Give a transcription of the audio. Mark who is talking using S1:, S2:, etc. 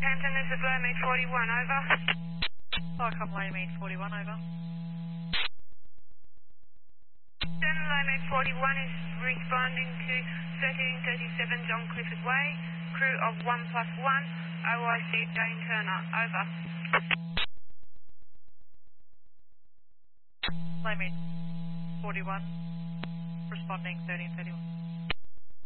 S1: Hampton, this is low meet 41, over.
S2: Welcome, low meet 41, over.
S1: Low meet 41 is responding to 1337 John Clifford Way, crew of 1+1, OIC Jane Turner, over.
S2: Low meet 41, responding 1331.